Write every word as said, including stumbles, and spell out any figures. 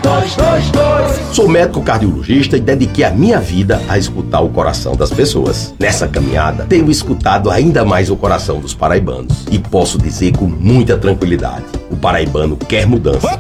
dois dois dois. Sou médico cardiologista e dediquei a minha vida a escutar o coração das pessoas. Nessa caminhada, tenho escutado ainda mais o coração dos paraibanos. E posso dizer com muita tranquilidade, o paraibano quer mudança.